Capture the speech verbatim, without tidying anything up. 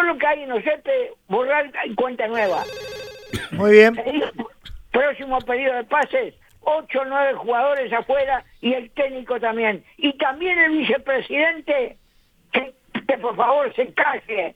lo que hay en Osepe, borrar en cuenta nueva. Muy bien. Próximo pedido de pases, ocho o nueve jugadores afuera y el técnico también. Y también el vicepresidente, que, que por favor se calle.